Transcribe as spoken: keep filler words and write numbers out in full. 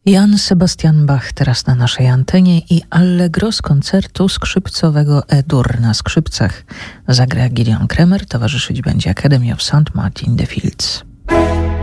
Jan Sebastian Bach teraz na naszej antenie i Allegro z koncertu skrzypcowego E-dur na skrzypcach zagra Gideon Kremer, towarzyszyć będzie Academy of Saint Martin the Fields.